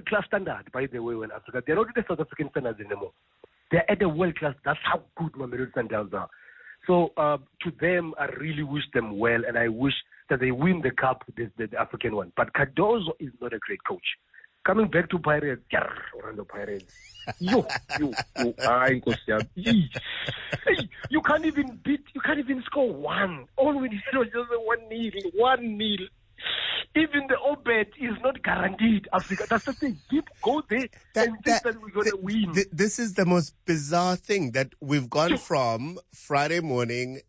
world-class standard, by the way, when Africa. They're not the South African standards anymore. They're at a world-class. That's how good Mamelodi Sundowns are. So to them, I really wish them well, and I wish that they win the cup, the African one. But Cardozo is not a great coach. Coming back to Pirates, Orlando Pirates. You can't even score one. All we need is just 1-0. Even the Obed is not guaranteed, Africa. That's the thing. People go there and think that we're going to win. This is the most bizarre thing, that we've gone from Friday morning,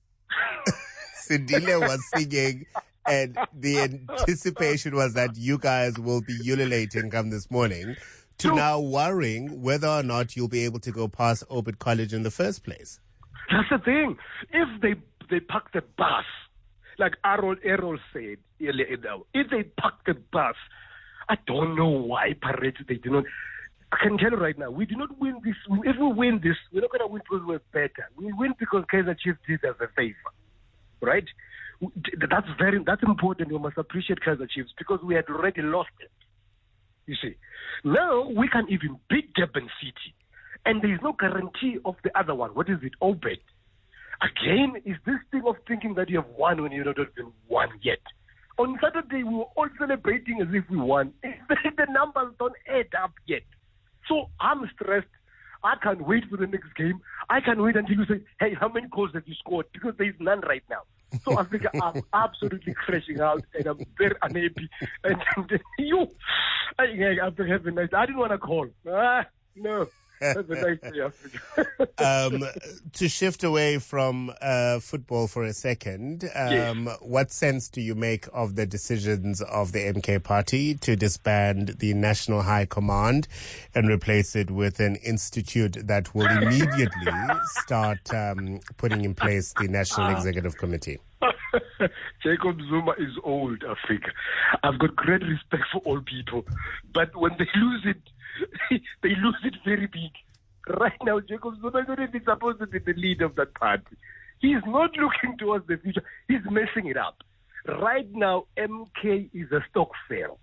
Sindile was singing, and the anticipation was that you guys will be ululating come this morning, to now worrying whether or not you'll be able to go past Obed College in the first place. That's the thing. If they park the bus, like Errol said earlier, if they park the bus, I don't know why Pirates, they do not. I can tell you right now, we do not win this. If we win this, we're not going to win because we're better. We win because Kaizer Chiefs did us a favor, right? That's important. We must appreciate Kaizer Chiefs because we had already lost it. You see, now we can even beat Durban City, and there is no guarantee of the other one. What is it? Obed. Again, is this thing of thinking that you have won when you're not even won yet. On Saturday, we were all celebrating as if we won. The numbers don't add up yet. So I'm stressed. I can't wait for the next game. I can't wait until you say, hey, how many goals have you scored? Because there is none right now. So Africa, I'm absolutely crashing out, and I'm very unhappy. And I have a nice. I didn't want to call. No. Have a nice day, Africa. To shift away from football for a second, yes. What sense do you make of the decisions of the MK Party to disband the National High Command and replace it with an institute that will immediately start putting in place the National Executive Committee? Jacob Zuma is old, Africa. I've got great respect for all people, but when they lose it, they lose it very big. Right now, Jacob Zuma is not even supposed to be the leader of that party. He's not looking towards the future. He's messing it up. Right now, MK is a stock sale.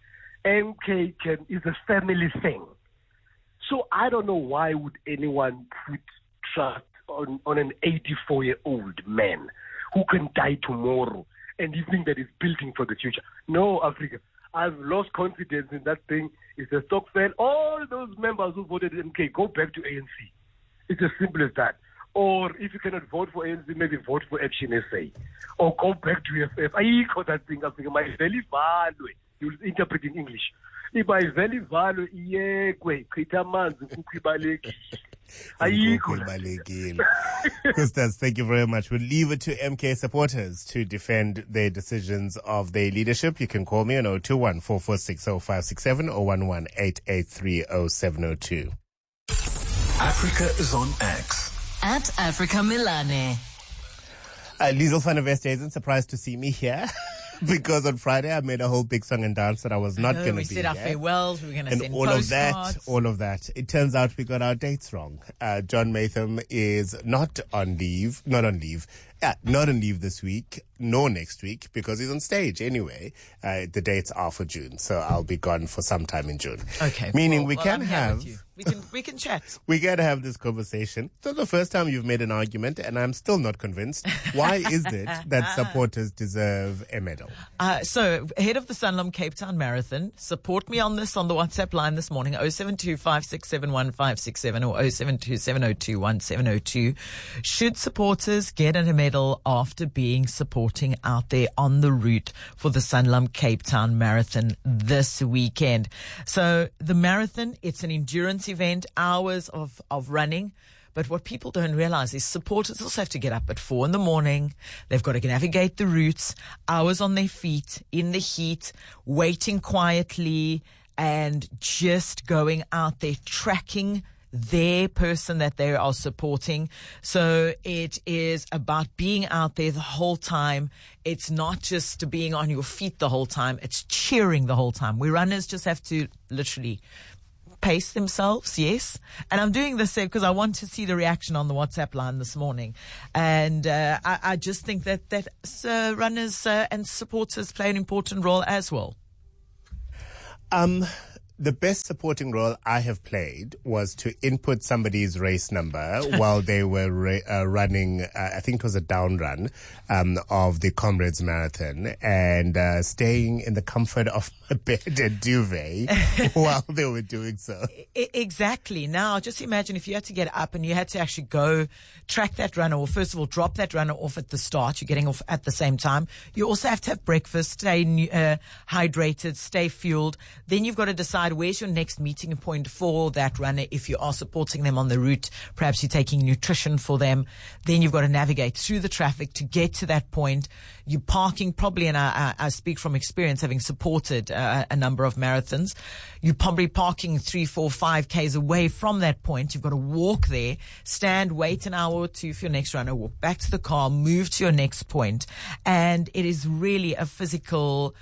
MK is a family thing. So I don't know why would anyone put trust on an 84-year-old man who can die tomorrow and you think that he's building for the future. No, Africa. I've lost confidence in that thing. It's a stock sale. All those members who voted MK, go back to ANC. It's as simple as that. Or if you cannot vote for ANC, maybe vote for Action SA. Or go back to FF. I call that thing, Africa. My very value. You'll interpret in English. If my very value, Costas, thank you very much. We'll leave it to MK supporters to defend their decisions of their leadership. You can call me on 021 446 0567 or 11 883 0702. Africa is on X. At Africa Milane. Liesl van der Westhuizen isn't surprised to see me here. Because on Friday I made a whole big song and dance that I was not going to be. We said our farewells. We were going to send all postcards. all of that. It turns out we got our dates wrong. John Matham is not on leave this week, nor next week, because he's on stage anyway. The dates are for June, so I'll be gone for some time in June. Okay. Meaning we can chat. We can have this conversation. So the first time you've made an argument, and I'm still not convinced. Why is it that supporters deserve a medal? So ahead of the Sanlam Cape Town Marathon, support me on this on the WhatsApp line this morning, 0725671567 or 0727021702. Should supporters get a medal after being supporting out there on the route for the Sanlam Cape Town Marathon this weekend? So the marathon, it's an endurance event, hours of running. But what people don't realize is supporters also have to get up at 4 a.m. They've got to navigate the routes, hours on their feet, in the heat, waiting quietly, and just going out there, tracking their person that they are supporting. So it is about being out there the whole time. It's not just being on your feet the whole time. It's cheering the whole time. We runners just have to literally pace themselves, yes. And I'm doing this because I want to see the reaction on the WhatsApp line this morning. And I just think that runners and supporters play an important role as well. The best supporting role I have played was to input somebody's race number while they were running, I think it was a down run of the Comrades Marathon, and staying in the comfort of my bed and duvet while they were doing so. Exactly. Now, just imagine if you had to get up and you had to actually go track that runner, or first of all, drop that runner off at the start. You're getting off at the same time. You also have to have breakfast, stay hydrated, stay fueled. Then you've got to decide where's your next meeting point for that runner. If you are supporting them on the route, perhaps you're taking nutrition for them. Then you've got to navigate through the traffic to get to that point. You're parking probably, and I speak from experience, having supported a number of marathons. You're probably parking 3, 4, 5 Ks away from that point. You've got to walk there, stand, wait an hour or two for your next runner, walk back to the car, move to your next point. And it is really a physical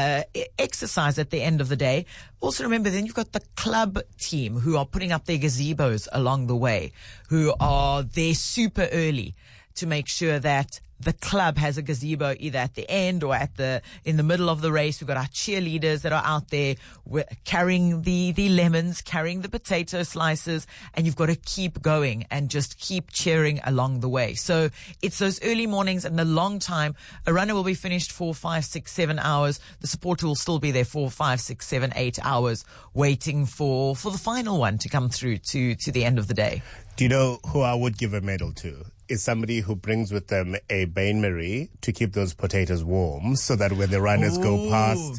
exercise at the end of the day. Also remember, then you've got the club team who are putting up their gazebos along the way, who are there super early to make sure that the club has a gazebo either at the end or in the middle of the race. We've got our cheerleaders that are out there carrying the lemons, carrying the potato slices, and you've got to keep going and just keep cheering along the way. So it's those early mornings and a long time. A runner will be finished 4, 5, 6, 7 hours. The supporter will still be there 4, 5, 6, 7, 8 hours waiting for the final one to come through to the end of the day. Do you know who I would give a medal to? Is somebody who brings with them a bain-marie to keep those potatoes warm, so that when the runners go past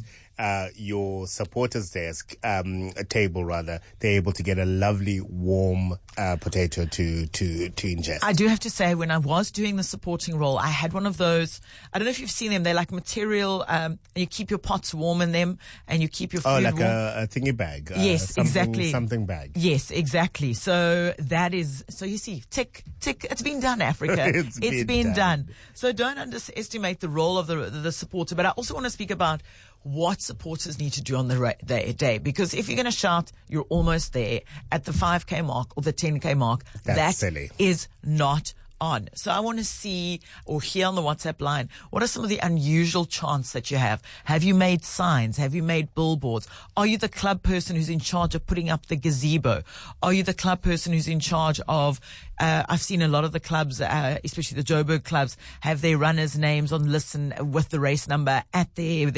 your supporters desk, table rather, they're able to get a lovely warm potato to ingest. I do have to say, when I was doing the supporting role, I had one of those. I don't know if you've seen them. They're like material. You keep your pots warm in them, and you keep your food like warm. a thingy bag. Yes, exactly. Something bag. Yes, exactly. So that is. So you see, tick. It's been done, Africa. It's been done. So don't underestimate the role of the supporter. But I also want to speak about what supporters need to do on the day. Because if you're going to shout, you're almost there at the 5K mark or the 10K mark. That's silly. Is not on. So I want to see or hear on the WhatsApp line, what are some of the unusual chants that you have? Have you made signs? Have you made billboards? Are you the club person who's in charge of putting up the gazebo? Are you the club person who's in charge of, I've seen a lot of the clubs, especially the Joburg clubs, have their runners' names on listen with the race number at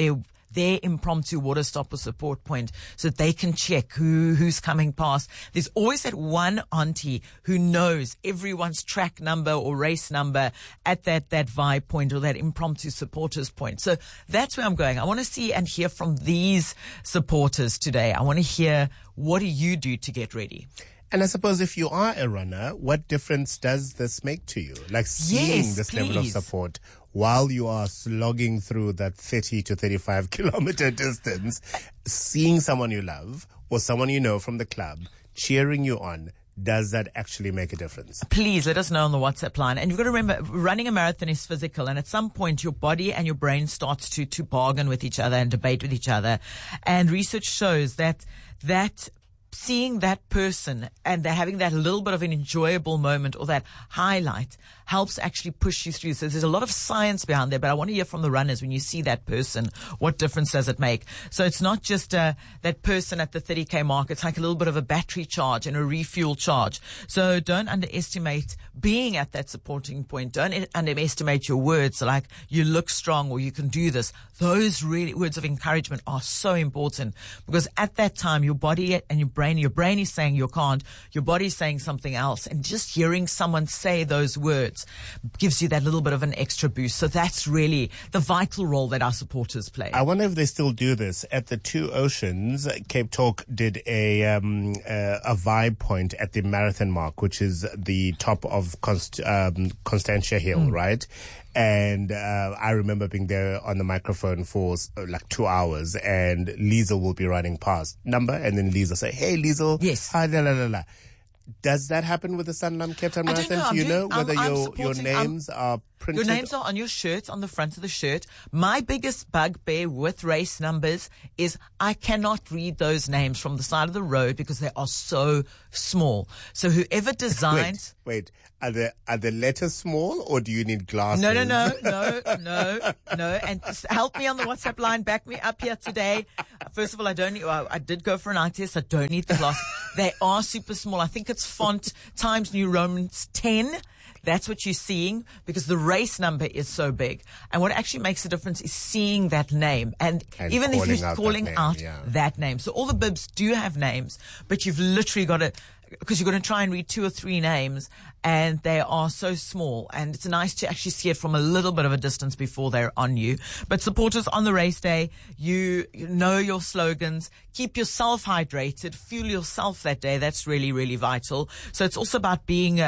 their impromptu water stop or support point, so that they can check who's coming past. There's always that one auntie who knows everyone's track number or race number at that vibe point or that impromptu supporters point. So that's where I'm going. I want to see and hear from these supporters today. I want to hear, what do you do to get ready? And I suppose if you are a runner, what difference does this make to you? Like seeing this level of support while you are slogging through that 30 to 35 kilometer distance, seeing someone you love or someone you know from the club cheering you on. Does that actually make a difference? Please let us know on the WhatsApp line. And you've got to remember, running a marathon is physical. And at some point, your body and your brain starts to bargain with each other and debate with each other. And research shows that seeing that person and they're having that little bit of an enjoyable moment or that highlight helps actually push you through. So there's a lot of science behind there, but I want to hear from the runners, when you see that person, what difference does it make? So it's not just that person at the 30K mark. It's like a little bit of a battery charge and a refuel charge. So don't underestimate being at that supporting point. Don't underestimate your words like you look strong or you can do this. Those really words of encouragement are so important, because at that time your body and your brain is saying you can't, your body is saying something else, and just hearing someone say those words gives you that little bit of an extra boost. So that's really the vital role that our supporters play. I wonder if they still do this. At the Two Oceans, Cape Talk did a vibe point at the marathon mark, which is the top of Constantia Hill, right? And I remember being there on the microphone for like 2 hours, and Liesel will be running past number, and then Liesel say, "Hey, Liesel, yes, hi, la la la la." Does that happen with the Sanlam Cape Town I don't Marathon? know. Do you know I'm whether your supporting- names are printed? Your names are on your shirt, on the front of the shirt. My biggest bugbear with race numbers is I cannot read those names from the side of the road because they are so small. So whoever designed... Wait. Are the letters small, or do you need glasses? No. And just help me on the WhatsApp line. Back me up here today. First of all, I did go for an eye test. I don't need the glasses. They are super small. I think it's font Times New Roman 10. That's what you're seeing because the race number is so big. And what actually makes a difference is seeing that name. And even if you're calling out that name. So all the bibs do have names, but you've literally got to, because you're going to try and read 2 or 3 names and they are so small, and it's nice to actually see it from a little bit of a distance before they're on you. But supporters, on the race day, you know your slogans, keep yourself hydrated, fuel yourself that day. That's really, really vital. So it's also about being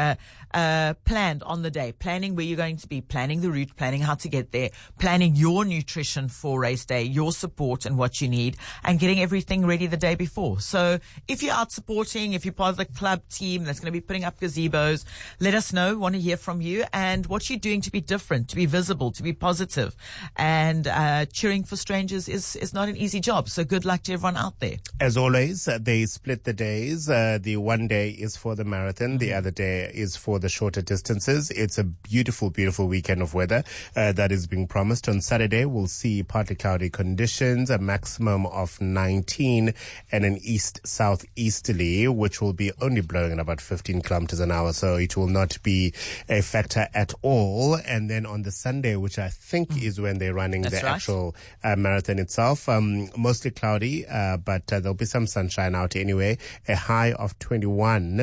planned on the day, planning where you're going to be, planning the route, planning how to get there, planning your nutrition for race day, your support and what you need, and getting everything ready the day before. So if you're out supporting, if you're part of the club team that's going to be putting up gazebos, let us know. Want to hear from you and what you're doing to be different, to be visible, to be positive. And cheering for strangers is not an easy job. So good luck to everyone out there. As always, they split the days. The one day is for the marathon. The other day is for the shorter distances. It's a beautiful, beautiful weekend of weather that is being promised. On Saturday, we'll see partly cloudy conditions, a maximum of 19 and an east-southeasterly, which will be only blowing at about 15 kilometers an hour. So it will not be a factor at all. And then on the Sunday, which I think is when they're running actual marathon itself, mostly cloudy, but there'll be some sunshine out anyway. A high of 21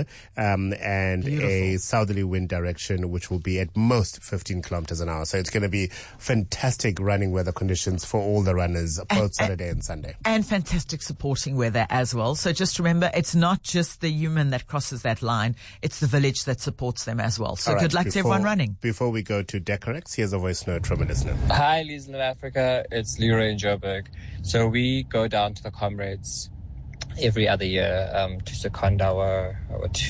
and beautiful. A southerly wind direction, which will be at most 15 kilometers an hour. So it's going to be fantastic running weather conditions for all the runners, both Saturday and Sunday. And fantastic supporting weather as well. So just remember, it's not just the human that crosses that line. It's the village that supports them as well. So good luck to everyone running. Before we go to Decorex, here's a voice note from a listener. Hi, Leeds of Africa. It's Leroy in Joburg. So we go down to the Comrades every other year to second our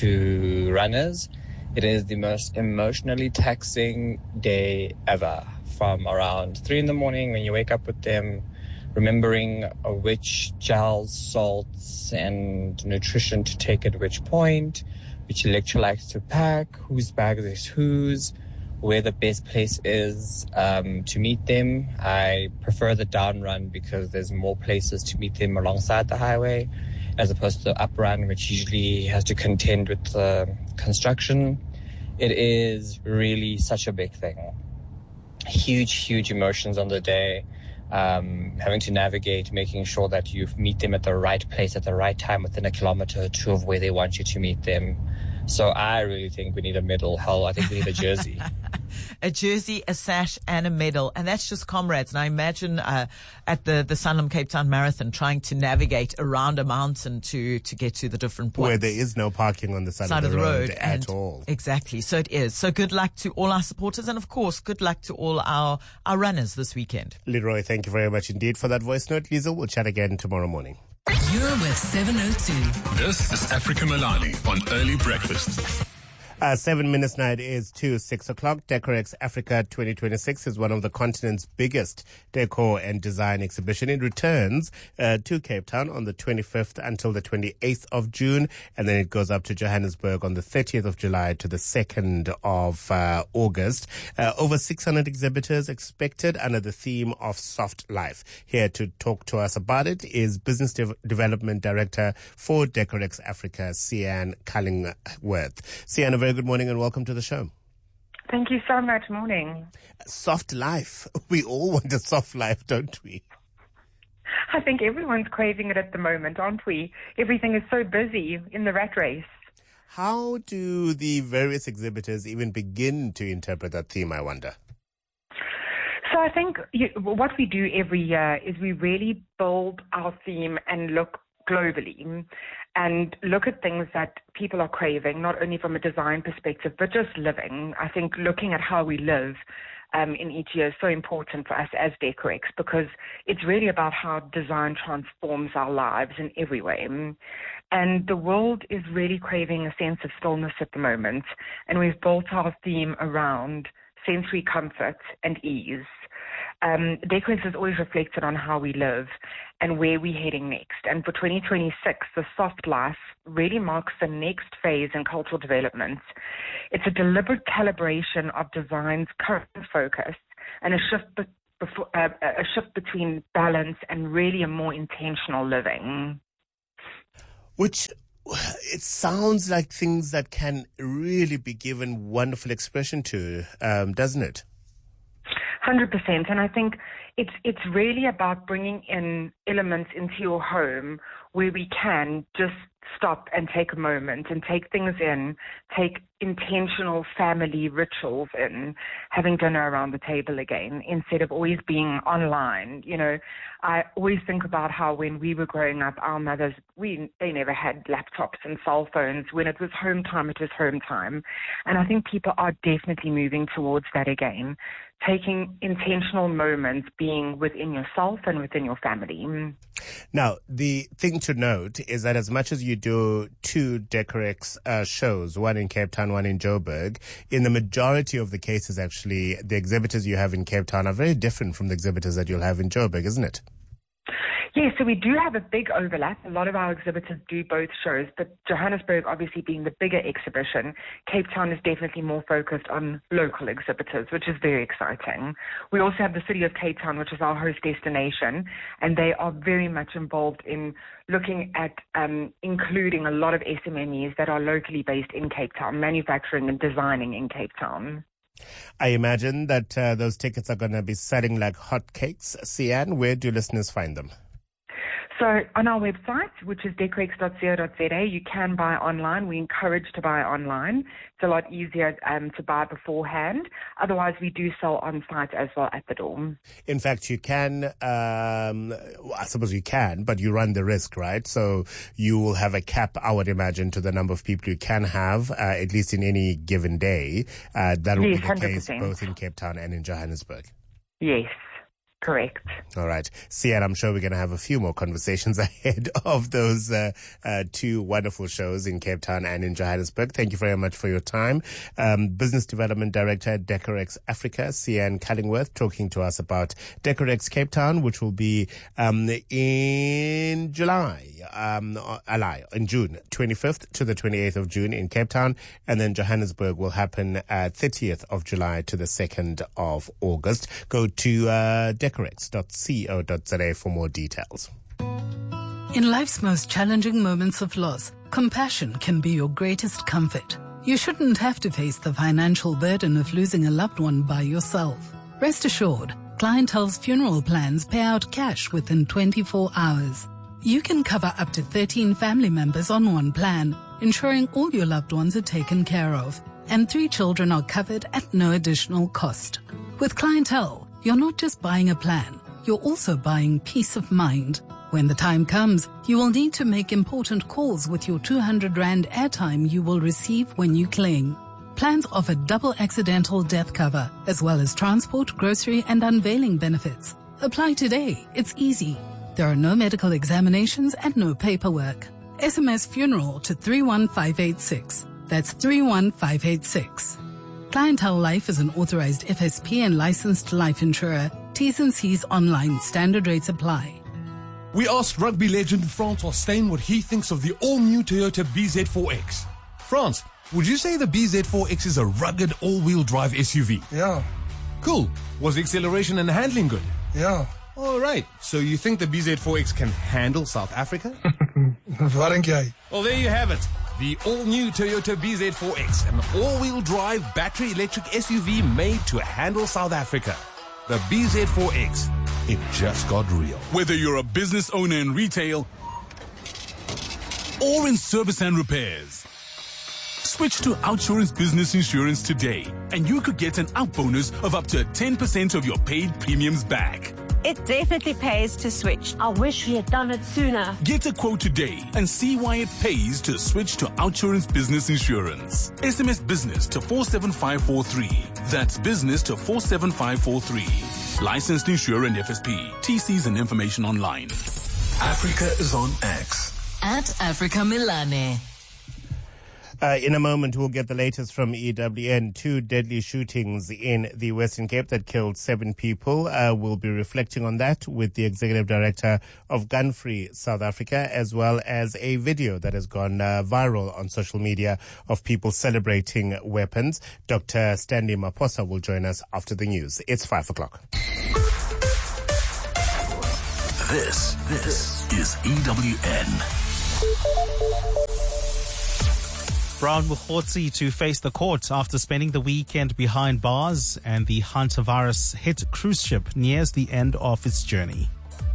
2 runners. It is the most emotionally taxing day ever. From around 3 a.m. when you wake up with them, remembering which gels, salts, and nutrition to take at which point, which electrolytes to pack, whose bag is whose, where the best place is to meet them. I prefer the down run because there's more places to meet them alongside the highway, as opposed to the up run, which usually has to contend with the construction. It is really such a big thing. Huge emotions on the day. Having to navigate, making sure that you meet them at the right place at the right time within a kilometer or 2 of where they want you to meet them. So I really think we need a medal. Hell, I think we need a jersey. A jersey, a sash, and a medal. And that's just Comrades. And I imagine at the Sanlam Cape Town Marathon trying to navigate around a mountain to get to the different points. Where there is no parking on the side of the road at all. Exactly. So it is. So good luck to all our supporters. And of course, good luck to all our runners this weekend. Leroy, thank you very much indeed for that voice note. Liesl, we'll chat again tomorrow morning. You're with 702. This is Africa Milani on Early Breakfast. 7 minutes now, it is to 6 o'clock. Decorex Africa 2026 is one of the continent's biggest decor and design exhibition. It returns to Cape Town on the 25th until the 28th of June, and then it goes up to Johannesburg on the 30th of July to the 2nd of August. Over 600 exhibitors expected under the theme of Soft Life. Here to talk to us about it is Business Development Director for Decorex Africa, Sian Cullingworth. Sian, a very good morning and welcome to the show. Thank you so much. Morning. Soft life. We all want a soft life, don't we? I think everyone's craving it at the moment, aren't we? Everything is so busy in the rat race. How do the various exhibitors even begin to interpret that theme, I wonder? So I think what we do every year is we really build our theme and look globally and look at things that people are craving, not only from a design perspective, but just living. I think looking at how we live in each year is so important for us as Decorex, because it's really about how design transforms our lives in every way. And the world is really craving a sense of stillness at the moment, and we've built our theme around sensory comfort and ease. Decorex has always reflected on how we live and where we're heading next. And for 2026, the soft life really marks the next phase in cultural development. It's a deliberate calibration of design's current focus and a shift between balance and really a more intentional living. Which, it sounds like things that can really be given wonderful expression to, doesn't it? 100%. And I think it's really about bringing in elements into your home where we can just stop and take a moment and take things in, take intentional family rituals in, having dinner around the table again, instead of always being online. You know, I always think about how when we were growing up, our mothers, they never had laptops and cell phones. When it was home time, it was home time. And I think people are definitely moving towards that again, taking intentional moments, being within yourself and within your family. Now, the thing to note is that as much as you do two Decorex shows, one in Cape Town, one in Joburg, in the majority of the cases, actually, the exhibitors you have in Cape Town are very different from the exhibitors that you'll have in Joburg, isn't it? Yes, so we do have a big overlap. A lot of our exhibitors do both shows, but Johannesburg obviously being the bigger exhibition, Cape Town is definitely more focused on local exhibitors, which is very exciting. We also have the City of Cape Town, which is our host destination, and they are very much involved in looking at including a lot of SMMEs that are locally based in Cape Town, manufacturing and designing in Cape Town. I imagine that those tickets are going to be selling like hotcakes. Sian, where do listeners find them? So on our website, which is decorex.co.za, you can buy online. We encourage to buy online. It's a lot easier to buy beforehand. Otherwise, we do sell on site as well at the door. In fact, you can, I suppose you can, but you run the risk, right? So you will have a cap, I would imagine, to the number of people you can have, at least in any given day. That will be the 100%. Case both in Cape Town and in Johannesburg. Yes. Correct. All right. Sian, I'm sure we're going to have a few more conversations ahead of those two wonderful shows in Cape Town and in Johannesburg. Thank you very much for your time. Business Development Director at Decorex Africa, Sian Cullingworth, talking to us about Decorex Cape Town, which will be in June 25th to the 28th of June in Cape Town. And then Johannesburg will happen 30th of July to the 2nd of August. Go to decorex.co.za for more details. In life's most challenging moments of loss, compassion can be your greatest comfort. You shouldn't have to face the financial burden of losing a loved one by yourself. Rest assured, Clientele's funeral plans pay out cash within 24 hours. You can cover up to 13 family members on one plan, ensuring all your loved ones are taken care of, and 3 children are covered at no additional cost. With Clientele, you're not just buying a plan, you're also buying peace of mind. When the time comes, you will need to make important calls with your 200 Rand airtime you will receive when you claim. Plans offer double accidental death cover, as well as transport, grocery, and unveiling benefits. Apply today. It's easy. There are no medical examinations and no paperwork. SMS funeral to 31586. That's 31586. Clientele Life is an authorized FSP and licensed life insurer. T's and C's online. Standard rates apply. We asked rugby legend Frans Steyn what he thinks of the all-new Toyota BZ4X. Frans, would you say the BZ4X is a rugged all-wheel drive SUV? Yeah. Cool. Was the acceleration and handling good? Yeah. All right. So you think the BZ4X can handle South Africa? Wat dink jy? Well, there you have it. The all-new Toyota BZ4X, an all-wheel drive battery electric SUV made to handle South Africa. The BZ4X, it just got real. Whether you're a business owner in retail or in service and repairs, switch to Outsurance Business Insurance today, and you could get an out bonus of up to 10% of your paid premiums back. It definitely pays to switch. I wish we had done it sooner. Get a quote today and see why it pays to switch to Outsurance Business Insurance. SMS business to 47543. That's business to 47543. Licensed insurer and FSP. TCs and information online. Africa is on X. At Africa Milane. In a moment, we'll get the latest from EWN. 2 deadly shootings in the Western Cape that killed 7 people. We'll be reflecting on that with the Executive Director of Gun Free South Africa, as well as a video that has gone viral on social media of people celebrating weapons. Dr. Stanley Maposa will join us after the news. It's 5 o'clock. This is EWN. Brown Mokgotsi to face the court after spending the weekend behind bars, and the hantavirus hit cruise ship nears the end of its journey.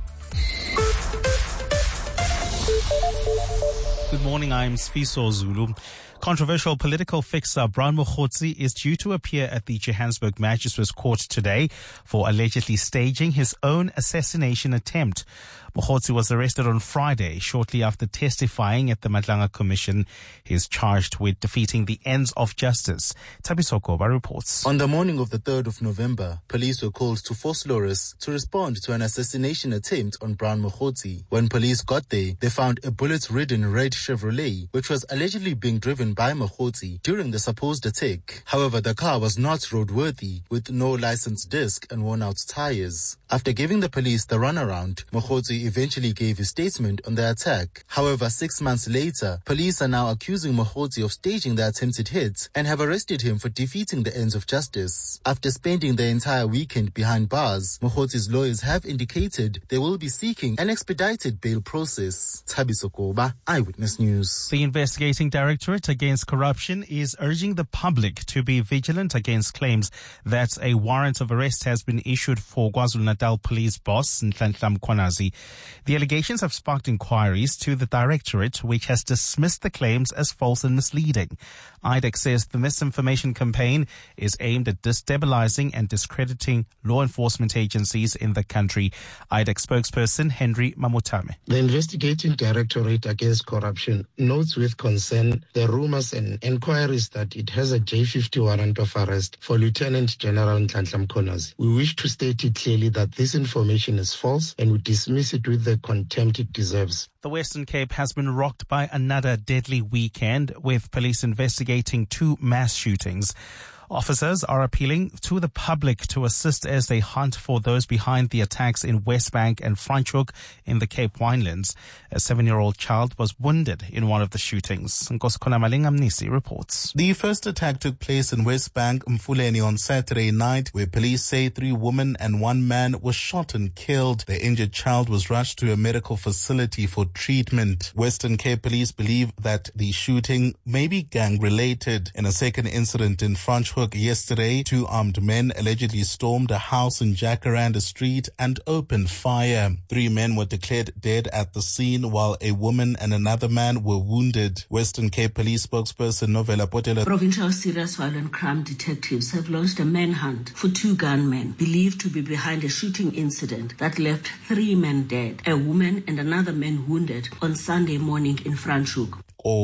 Good morning, I'm Sfiso Zulu. Controversial political fixer Brown Mokgotsi is due to appear at the Johannesburg Magistrates Court today for allegedly staging his own assassination attempt. Mokgotsi was arrested on Friday shortly after testifying at the Madlanga Commission. He is charged with defeating the ends of justice. Thabiso Koba reports. On the morning of the 3rd of November, police were called to Vosloorus to respond to an assassination attempt on Brown Mokgotsi. When police got there, they found a bullet-ridden red Chevrolet, which was allegedly being driven by Mokgotsi during the supposed attack. However, the car was not roadworthy, with no licensed disc and worn-out tires. After giving the police the runaround, Mokgotsi eventually gave his statement on the attack. However, 6 months later, police are now accusing Mokgotsi of staging the attempted hit and have arrested him for defeating the ends of justice. After spending the entire weekend behind bars, Mokgotsi's lawyers have indicated they will be seeking an expedited bail process. Thabiso Koba, Eyewitness News. The Investigating Directorate Against Corruption is urging the public to be vigilant against claims that a warrant of arrest has been issued for KwaZulu-Natal police boss Nhlanhla Mkhwanazi. The allegations have sparked inquiries to the Directorate, which has dismissed the claims as false and misleading. IDEC says the misinformation campaign is aimed at destabilizing and discrediting law enforcement agencies in the country. IDEC spokesperson Henry Mamutame. The Investigating Directorate Against Corruption notes with concern the rumors and inquiries that it has a J50 warrant of arrest for Lieutenant General Nhlanhla Mkhwanazi. We wish to state it clearly that this information is false and we dismiss it with the contempt it deserves. The Western Cape has been rocked by another deadly weekend, with police investigating 2 mass shootings. Officers are appealing to the public to assist as they hunt for those behind the attacks in Westbank and Franschhoek in the Cape Winelands. A 7-year-old child was wounded in one of the shootings. Nkosikona Malingamnisi reports. The first attack took place in Westbank, Mfuleni, on Saturday night, where police say 3 women and 1 man were shot and killed. The injured child was rushed to a medical facility for treatment. Western Cape police believe that the shooting may be gang-related. In a second incident in Franschhoek yesterday, 2 armed men allegedly stormed a house in Jacaranda Street and opened fire. 3 men were declared dead at the scene, while a woman and another man were wounded. Western Cape Police spokesperson Novela Potela. Provincial Serious Violent Crime detectives have launched a manhunt for 2 gunmen believed to be behind a shooting incident that left 3 men dead, a woman and another man wounded on Sunday morning in Franschhoek.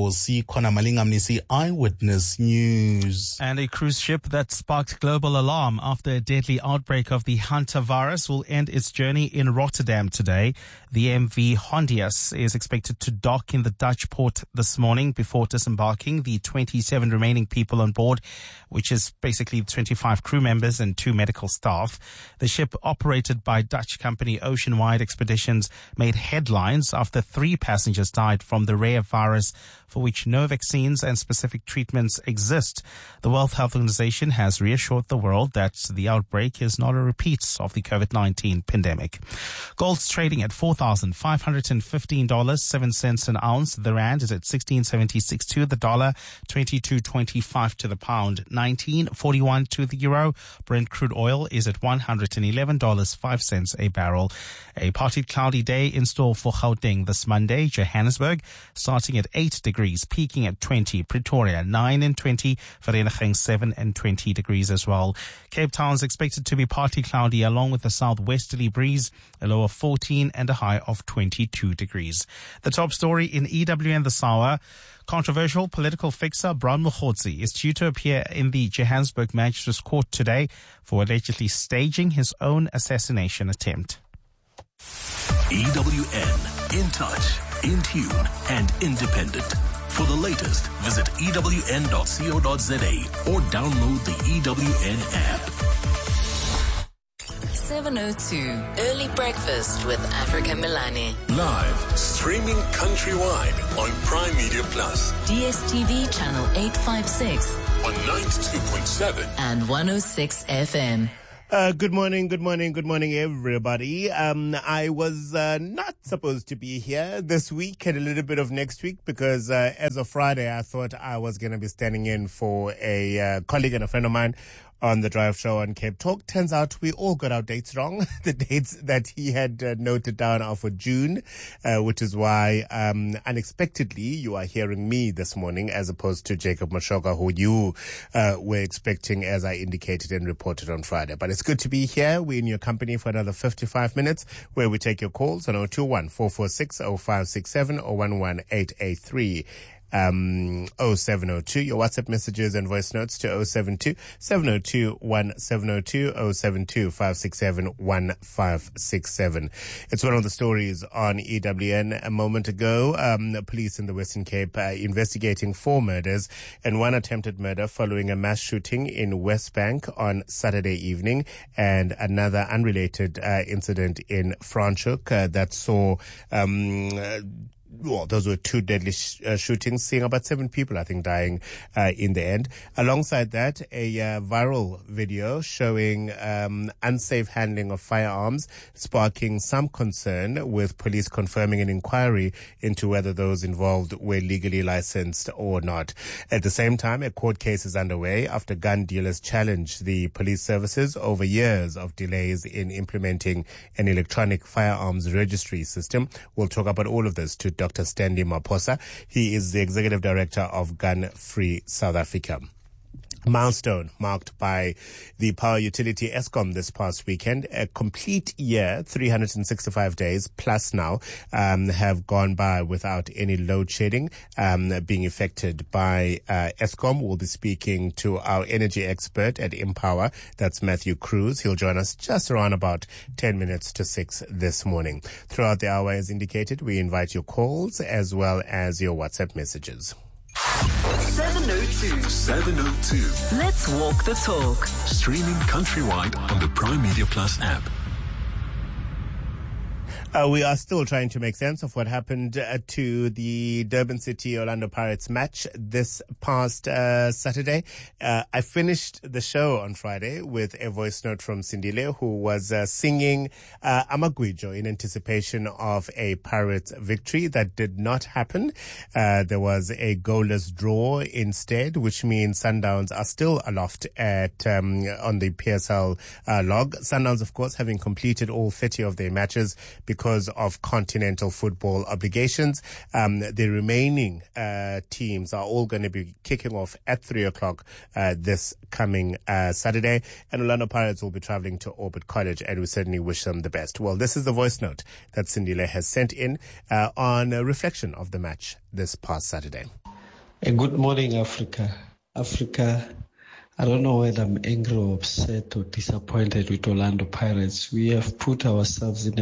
Eyewitness News. And a cruise ship that sparked global alarm after a deadly outbreak of the hantavirus will end its journey in Rotterdam today. The MV Hondias is expected to dock in the Dutch port this morning before disembarking the 27 remaining people on board, which is basically 25 crew members and 2 medical staff. The ship, operated by Dutch company Oceanwide Expeditions, made headlines after 3 passengers died from the rare virus for which no vaccines and specific treatments exist. The World Health Organization has reassured the world that the outbreak is not a repeat of the COVID-19 pandemic. Gold's trading at $4,515.07 an ounce. The rand is at 16.76 to the dollar, 22.25 to the pound, 19.41 to the euro. Brent crude oil is at $111.05 a barrel. A partly cloudy day in store for Gauteng this Monday. Johannesburg starting at 8 8 degrees, peaking at 20. Pretoria 9 and 20. Vereeniging 7 and 20 degrees as well. Cape Town's expected to be partly cloudy along with a southwesterly breeze, a low of 14 and a high of 22 degrees. The top story in EWN this hour. Controversial political fixer Brown Mokhotsi is due to appear in the Johannesburg Magistrates Court today for allegedly staging his own assassination attempt. EWN, in touch, in tune, and independent. For the latest, visit ewn.co.za or download the EWN app. 702 Early Breakfast with Africa Milani. Live, streaming countrywide on Prime Media Plus. DSTV channel 856 on 92.7 and 106 FM. Good morning, everybody. I was not supposed to be here this week and a little bit of next week because as of Friday, I thought I was going to be standing in for a colleague and a friend of mine on the Drive Show on Cape Talk. Turns out we all got our dates wrong. The dates that he had noted down are for June, which is why unexpectedly you are hearing me this morning as opposed to Jacob Mashoka, who you were expecting as I indicated and reported on Friday. But it's good to be here. We're in your company for another 55 minutes where we take your calls on 021-446-0567 or 11883. 0702, your WhatsApp messages and voice notes to 072-702-1702, 072-567-1567. It's one of the stories on EWN a moment ago. Police in the Western Cape investigating 4 murders and 1 attempted murder following a mass shooting in West Bank on Saturday evening and another unrelated incident in Franschhoek that saw those were 2 deadly shootings, seeing about 7 people, I think, dying in the end. Alongside that, a viral video showing unsafe handling of firearms, sparking some concern with police confirming an inquiry into whether those involved were legally licensed or not. At the same time, a court case is underway after gun dealers challenged the police services over years of delays in implementing an electronic firearms registry system. We'll talk about all of this to Dr. Stanley Maposa. He is the Executive Director of Gun Free South Africa. Milestone marked by the power utility Eskom this past weekend. A complete year, 365 days plus now, have gone by without any load shedding being affected by Eskom. We'll be speaking to our energy expert at Empower. That's Matthew Cruz. He'll join us just around about 10 minutes to 6 this morning. Throughout the hour, as indicated, we invite your calls as well as your WhatsApp messages. 702. Let's walk the talk. Streaming countrywide on the Prime Media Plus app. We are still trying to make sense of what happened to the Durban City Orlando Pirates match this past Saturday. I finished the show on Friday with a voice note from Sindile, who was singing Amagwijo in anticipation of a Pirates victory. That did not happen. There was a goalless draw instead, which means Sundowns are still aloft at on the PSL log. Sundowns, of course, having completed all 30 of their matches because of continental football obligations. The remaining teams are all going to be kicking off at 3 o'clock this coming Saturday. And Orlando Pirates will be traveling to Orbit College, and we certainly wish them the best. Well, this is the voice note that Sindile has sent in on a reflection of the match this past Saturday. Good morning, Africa. I don't know whether I'm angry or upset or disappointed with Orlando Pirates. We have put ourselves in a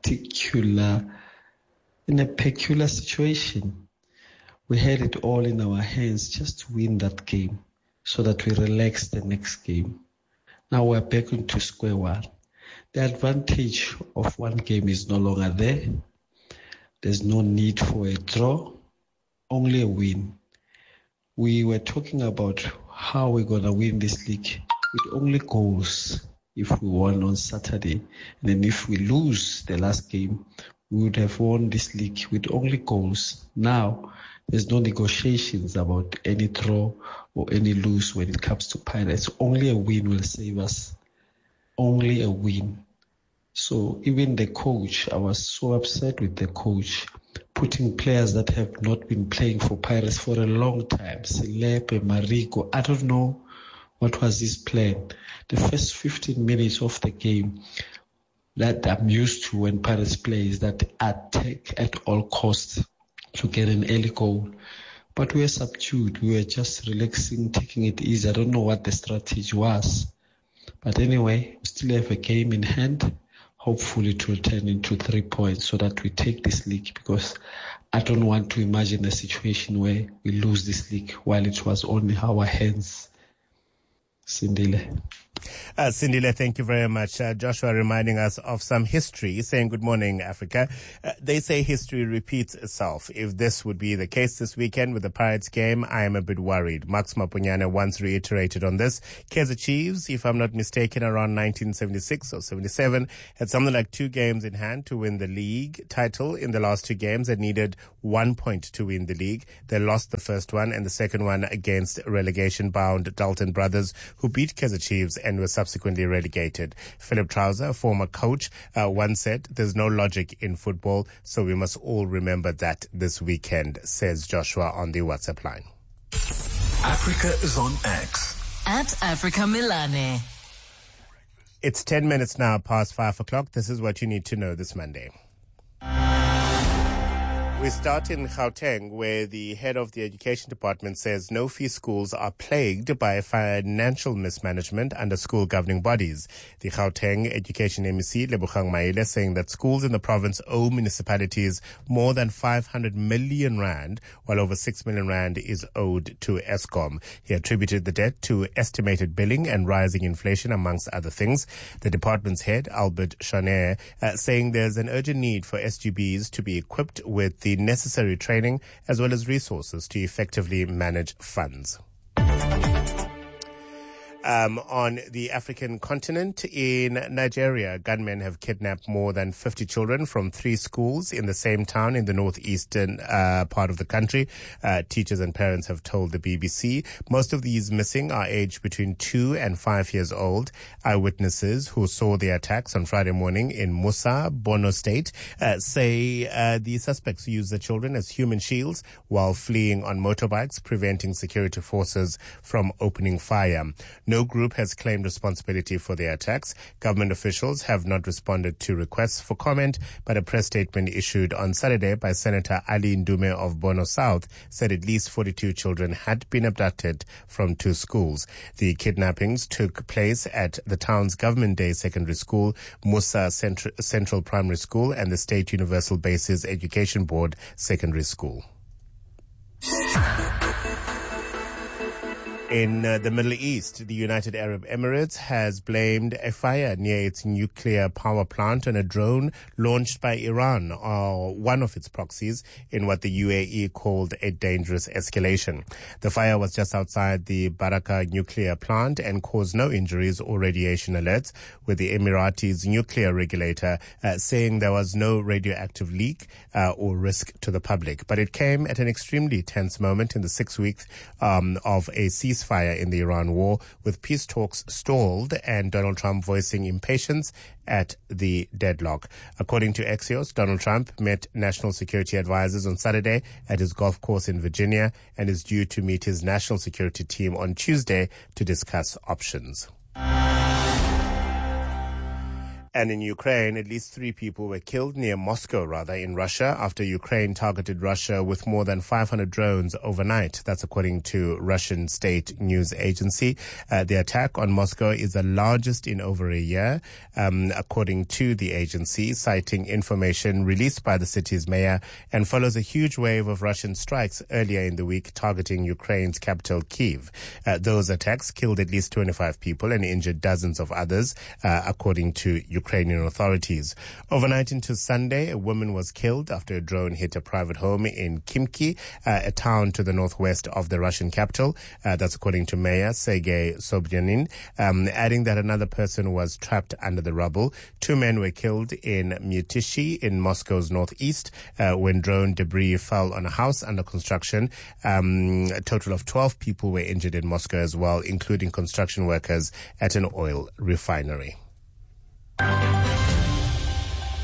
peculiar situation. We had it all in our hands just to win that game so that we relax the next game. Now we're back into square one. The advantage of one game is no longer there. There's no need for a draw, only a win. We were talking about how we're going to win this league with only goals if we won on Saturday. And then if we lose the last game, we would have won this league with only goals. Now, there's no negotiations about any draw or any lose when it comes to Pirates. Only a win will save us. Only a win. So even the coach, I was so upset with the coach putting players that have not been playing for Pirates for a long time, Selepe, Marigo. I don't know what was his plan. The first 15 minutes of the game that I'm used to when Pirates play is that attack at all costs to get an early goal. But we were subdued. We were just relaxing, taking it easy. I don't know what the strategy was. But anyway, we still have a game in hand. Hopefully it will turn into 3 points so that we take this league, because I don't want to imagine a situation where we lose this league while it was only our hands. Sindile. Sindile, thank you very much. Joshua reminding us of some history, saying good morning, Africa. They say history repeats itself. If this would be the case this weekend with the Pirates game, I am a bit worried. Max Mapunyane once reiterated on this. Kaizer Chiefs, if I'm not mistaken, around 1976 or 77, had something like 2 games in hand to win the league title. In the last 2 games, they needed 1 point to win the league. They lost the first one and the second one against relegation-bound Dalton Brothers, who beat Kaizer Chiefs and were subsequently relegated. Philip Trouser, former coach, once said, "There's no logic in football, so we must all remember that this weekend," says Joshua on the WhatsApp line. Africa is on X. At Africa Milane. It's 10 minutes now past 5 o'clock. This is what you need to know this Monday. We start in Gauteng, where the head of the education department says no-fee schools are plagued by financial mismanagement under school governing bodies. The Gauteng Education MEC, Lebogang Maile, saying that schools in the province owe municipalities more than 500 million rand, while over 6 million rand is owed to Eskom. He attributed the debt to estimated billing and rising inflation, amongst other things. The department's head, Albert Chaner, saying there's an urgent need for SGBs to be equipped with the necessary training as well as resources to effectively manage funds. On the African continent, in Nigeria, gunmen have kidnapped more than 50 children from 3 schools in the same town in the northeastern part of the country. Teachers and parents have told the BBC. Most of these missing are aged between 2 and 5 years old. Eyewitnesses who saw the attacks on Friday morning in Musa, Borno State, say the suspects used the children as human shields while fleeing on motorbikes, preventing security forces from opening fire. No group has claimed responsibility for the attacks. Government officials have not responded to requests for comment, but a press statement issued on Saturday by Senator Ali Ndume of Borno South said at least 42 children had been abducted from 2 schools. The kidnappings took place at the town's Government Day Secondary School, Musa Central Primary School, and the State Universal Basis Education Board Secondary School. In the Middle East, the United Arab Emirates has blamed a fire near its nuclear power plant on a drone launched by Iran, or one of its proxies, in what the UAE called a dangerous escalation. The fire was just outside the Baraka nuclear plant and caused no injuries or radiation alerts, with the Emiratis nuclear regulator saying there was no radioactive leak or risk to the public. But it came at an extremely tense moment in the 6 weeks of a ceasefire in the Iran war, with peace talks stalled and Donald Trump voicing impatience at the deadlock. According to Axios, Donald Trump met national security advisors on Saturday at his golf course in Virginia and is due to meet his national security team on Tuesday to discuss options. And in Ukraine, at least 3 people were killed near Moscow, in Russia, after Ukraine targeted Russia with more than 500 drones overnight. That's according to Russian state news agency. The attack on Moscow is the largest in over a year, according to the agency, citing information released by the city's mayor, and follows a huge wave of Russian strikes earlier in the week targeting Ukraine's capital, Kyiv. Those attacks killed at least 25 people and injured dozens of others, according to Ukrainian authorities. Overnight into Sunday, a woman was killed after a drone hit a private home in Khimki, a town to the northwest of the Russian capital. That's according to Mayor Sergei Sobyanin, adding that another person was trapped under the rubble. 2 men were killed in Mytishi in Moscow's northeast when drone debris fell on a house under construction. A total of 12 people were injured in Moscow as well, including construction workers at an oil refinery.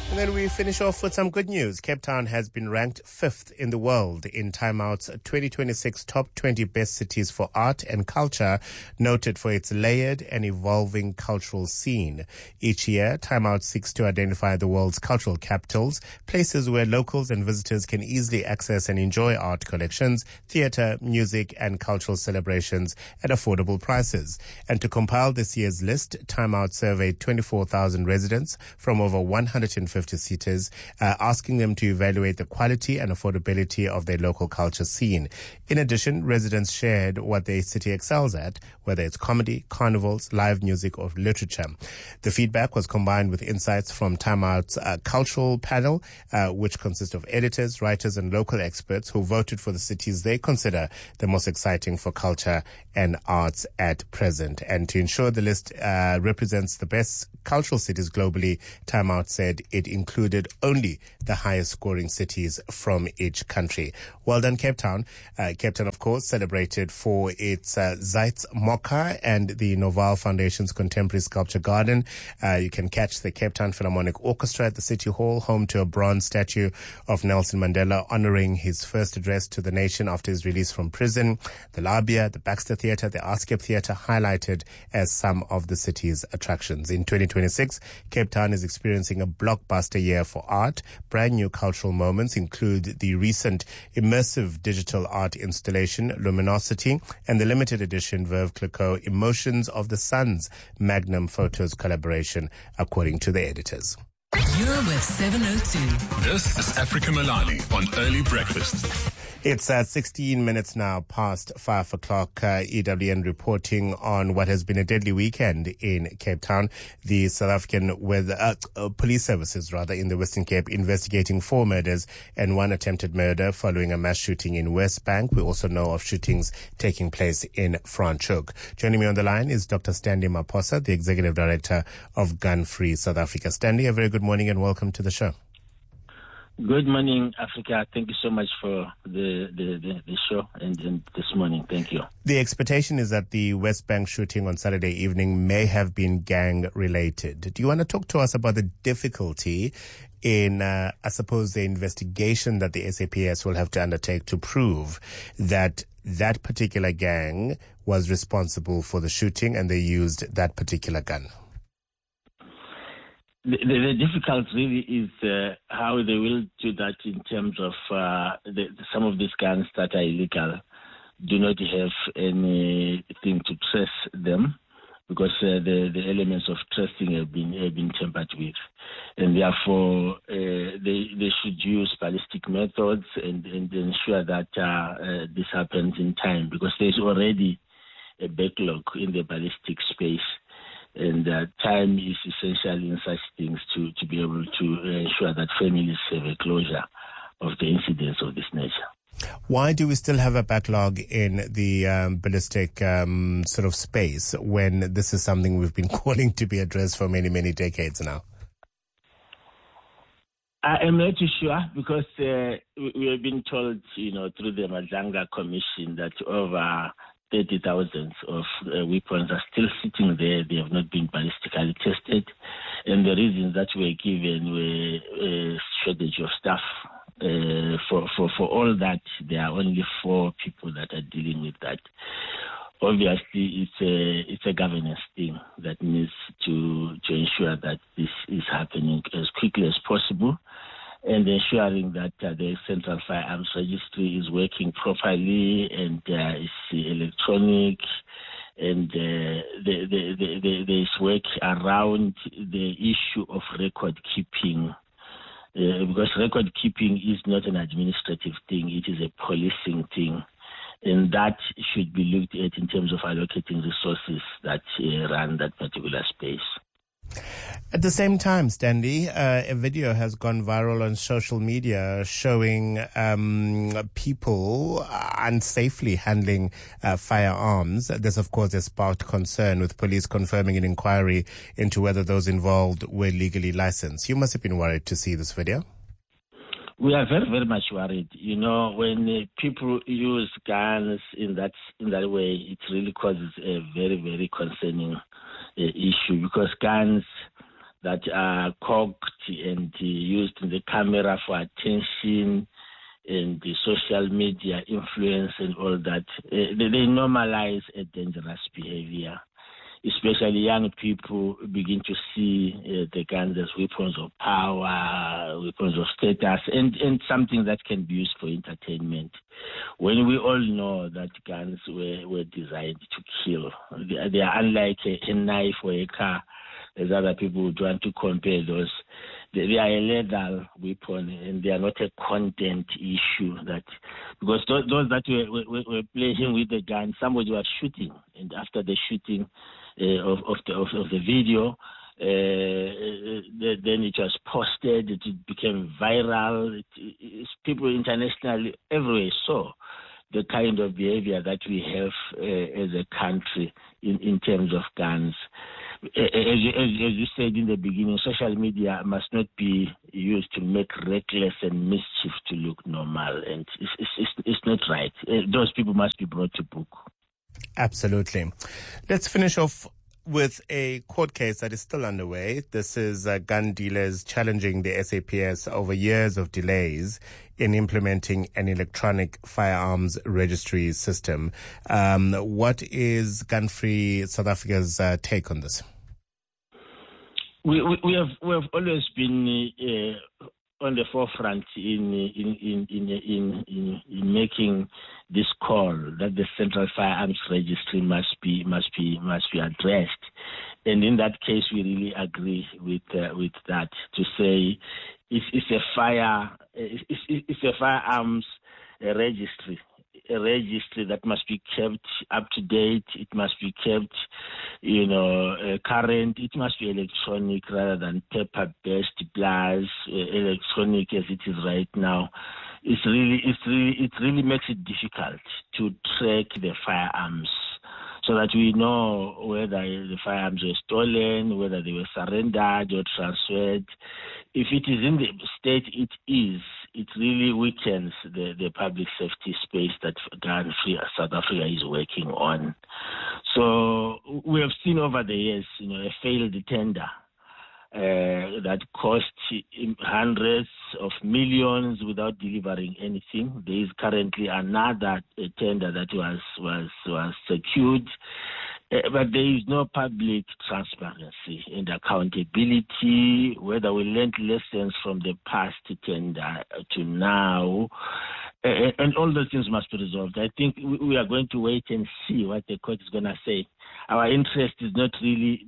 And then we finish off with some good news. Cape Town has been ranked 5th in the world in Time Out's 2026 Top 20 Best Cities for Art and Culture, noted for its layered and evolving cultural scene. Each year, Time Out seeks to identify the world's cultural capitals, places where locals and visitors can easily access and enjoy art collections, theatre, music, and cultural celebrations at affordable prices. And to compile this year's list, Time Out surveyed 24,000 residents from over 150 cities, asking them to evaluate the quality and affordability of their local culture scene. In addition, residents shared what their city excels at, whether it's comedy, carnivals, live music, or literature. The feedback was combined with insights from Time Out's cultural panel, which consists of editors, writers, and local experts who voted for the cities they consider the most exciting for culture and arts at present. And to ensure the list represents the best cultural cities globally, Time Out said it included only the highest scoring cities from each country. Well done, Cape Town. Cape Town, of course, celebrated for its Zeitz Mocha and the Noval Foundation's Contemporary Sculpture Garden. You can catch the Cape Town Philharmonic Orchestra at the City Hall, home to a bronze statue of Nelson Mandela honoring his first address to the nation after his release from prison. The Labia, the Baxter Theatre, the Askep Theatre highlighted as some of the city's attractions. In 2026, Cape Town is experiencing a blockbuster year for art. Brand new cultural moments include the recent immersive digital art installation Luminosity and the limited edition Veuve Clicquot Emotions of the Sun's Magnum Photos collaboration, according to the editors. You're with 702. This is Africa Malali on Early Breakfast. It's 16 minutes now past 5 o'clock. EWN reporting on what has been a deadly weekend in Cape Town. The South African police services, in the Western Cape, investigating 4 murders and 1 attempted murder following a mass shooting in West Bank. We also know of shootings taking place in Franschhoek. Joining me on the line is Dr. Stanley Maposa, the Executive Director of Gun Free South Africa. Stanley, a very good morning and welcome to the show. Good morning, Africa. Thank you so much for the show and this morning. Thank you. The expectation is that the West Bank shooting on Saturday evening may have been gang-related. Do you want to talk to us about the difficulty in, I suppose, the investigation that the SAPS will have to undertake to prove that that particular gang was responsible for the shooting and they used that particular gun? The difficulty really is how they will do that in terms of some of these guns that are illegal do not have anything to trace them because the elements of tracing have been tampered with, and therefore they should use ballistic methods and ensure that this happens in time because there's already a backlog in the ballistic space. And time is essential in such things to be able to ensure that families have a closure of the incidents of this nature. Why do we still have a backlog in the ballistic sort of space when this is something we've been calling to be addressed for many, many decades now? I am not too sure because we have been told, through the Mazanga Commission that over 30,000 of weapons are still sitting there. They have not been ballistically tested. And the reasons that were given were a shortage of staff. For all that, there are only 4 people that are dealing with that. Obviously, it's a governance thing that needs to ensure that this is happening as quickly as possible, and ensuring that the Central Firearms Registry is working properly and is electronic, and there's work around the issue of record keeping, because record keeping is not an administrative thing, it is a policing thing, and that should be looked at in terms of allocating resources that run that particular space. At the same time, Stanley, a video has gone viral on social media showing people unsafely handling firearms. This, of course, has sparked concern, with police confirming an inquiry into whether those involved were legally licensed. You must have been worried to see this video. We are very, very much worried. When people use guns in that way, it really causes a very, very concerning issue, because guns that are cocked and used in the camera for attention and the social media influence and all that, they normalize a dangerous behavior. Especially young people begin to see the guns as weapons of power, weapons of status, and something that can be used for entertainment. When we all know that guns were designed to kill, they are unlike a knife or a car, as other people would want to compare those. They are a lethal weapon, and they are not a content issue. Because those that were playing with the gun, somebody was shooting, and after the shooting of the video, then it was posted. It became viral. People internationally everywhere saw the kind of behavior that we have as a country in terms of guns. As you said in the beginning, social media must not be used to make reckless and mischief to look normal, and it's not right. Those people must be brought to book. Absolutely. Let's finish off with a court case that is still underway. This is gun dealers challenging the SAPS over years of delays in implementing an electronic firearms registry system. What is Gun Free South Africa's take on this? We have always been on the forefront in making this call that the Central Firearms Registry must be addressed, and in that case we really agree with that. To say it's a firearms registry. A registry that must be kept up to date. It must be kept, current. It must be electronic rather than paper-based, plus electronic as it is right now. It really makes it difficult to track the firearms, so that we know whether the firearms were stolen, whether they were surrendered or transferred. If it is in the state it is, it really weakens the public safety space that Gun Free South Africa is working on. So we have seen over the years, a failed tender that cost hundreds of millions without delivering anything. There is currently another tender that was secured, but there is no public transparency and accountability, whether we learned lessons from the past tender to now, and all those things must be resolved. I think we are going to wait and see what the court is going to say. Our interest is not really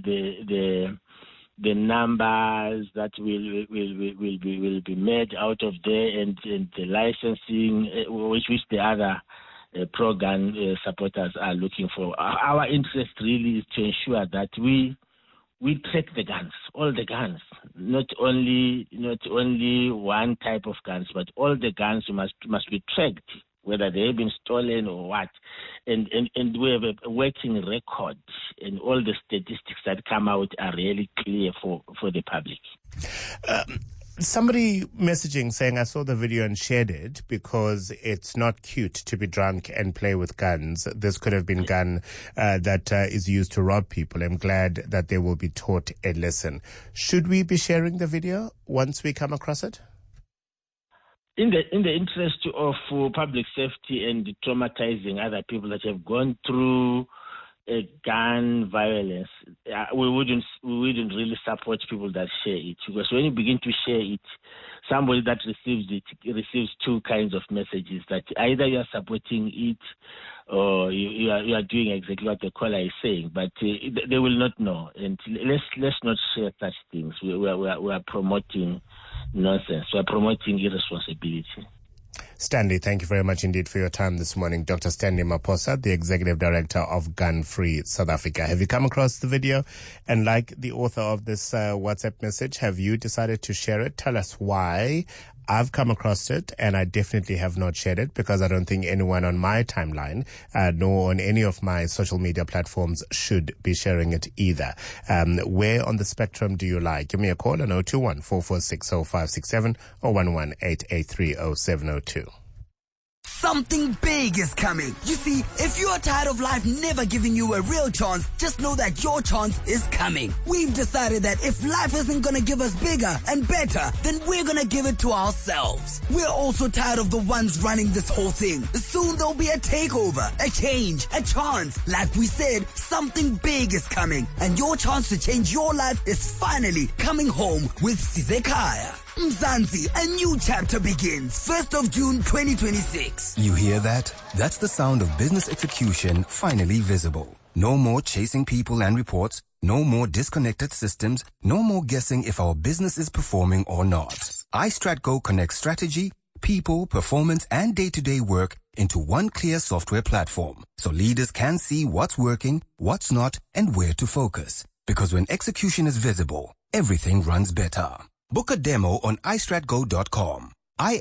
the numbers that will be made out of there and the licensing, which the other pro-gun supporters are looking for. Our interest really is to ensure that we track the guns, all the guns, not only one type of guns, but all the guns must be tracked, whether they have been stolen or what. And we have a working record, and all the statistics that come out are really clear for the public. Somebody messaging saying, I saw the video and shared it because it's not cute to be drunk and play with guns. This could have been gun that is used to rob people. I'm glad that they will be taught a lesson. Should we be sharing the video once we come across it? In the interest of public safety and traumatizing other people that have gone through gun violence, we wouldn't really support people that share it, because when you begin to share it, somebody that receives it receives two kinds of messages, that either you are supporting it or you are doing exactly what the caller is saying, but they will not know. And let's not share such things. We are promoting nonsense. We are promoting irresponsibility. Stanley, thank you very much indeed for your time this morning. Dr. Stanley Maposa, the Executive Director of Gun Free South Africa. Have you come across the video? And like the author of this WhatsApp message, have you decided to share it? Tell us why. I've come across it, and I definitely have not shared it because I don't think anyone on my timeline, nor on any of my social media platforms, should be sharing it either. Where on the spectrum do you like? Give me a call on 021-446-0567 or 118-883-0702. something big is coming. You see, if you are tired of life never giving you a real chance, just know that your chance is coming. We've decided that if life isn't gonna give us bigger and better, then we're gonna give it to ourselves. We're also tired of the ones running this whole thing. Soon there'll be a takeover, a change, a chance. Like we said, something big is coming, and your chance to change your life is finally coming home with Sizekaya. Mzansi, a new chapter begins 1st of June 2026. You hear that? That's the sound of business execution finally visible. No more chasing people and reports. No more disconnected systems. No more guessing if our business is performing or not. iStratGo connects strategy, people, performance, and day-to-day work into one clear software platform, so leaders can see what's working, what's not, and where to focus. Because when execution is visible, everything runs better. Book a demo on istratgo.com.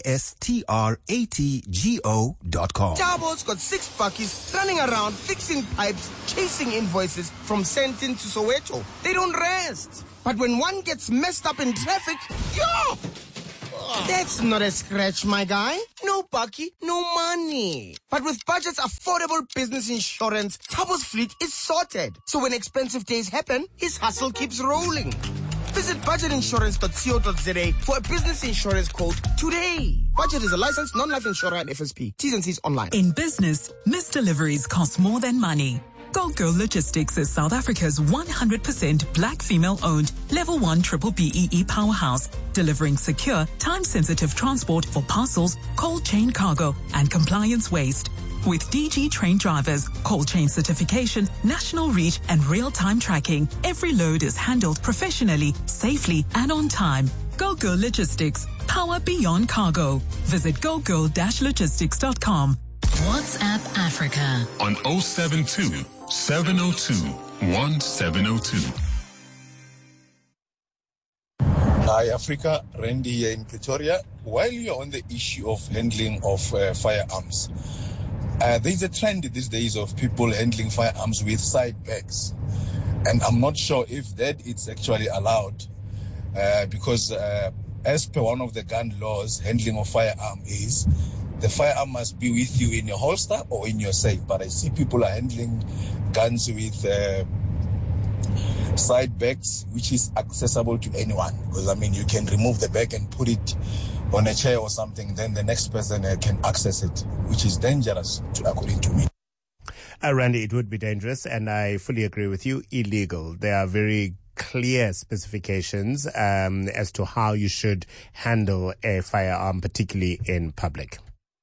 ISTRATGO.com. Tabo's got 6 buckies running around fixing pipes, chasing invoices from Sentin to Soweto. They don't rest. But when one gets messed up in traffic, yo! That's not a scratch, my guy. No bucky, no money. But with Budget's affordable business insurance, Tabo's fleet is sorted. So when expensive days happen, his hustle keeps rolling. Visit budgetinsurance.co.za for a business insurance quote today. Budget is a licensed non-life insurer and FSP. T's and C's online. In business, missed deliveries cost more than money. Gold Girl Logistics is South Africa's 100% black female-owned Level 1 Triple BEE powerhouse, delivering secure, time-sensitive transport for parcels, cold chain cargo, and compliance waste. With DG trained drivers, cold chain certification, national reach, and real-time tracking, every load is handled professionally, safely, and on time. Go Girl Logistics, power beyond cargo. Visit gogirl-logistics.com. WhatsApp Africa on 072 702 1702. Hi Africa, Randy here in Pretoria. While you're on the issue of handling of firearms, there's a trend these days of people handling firearms with side bags. And I'm not sure if that is actually allowed because as per one of the gun laws, handling of firearm is the firearm must be with you in your holster or in your safe. But I see people are handling guns with side bags, which is accessible to anyone. Because, I mean, you can remove the bag and put it on a chair or something, then the next person can access it, which is dangerous, according to me. Randy, it would be dangerous, and I fully agree with you, illegal. There are very clear specifications as to how you should handle a firearm, particularly in public.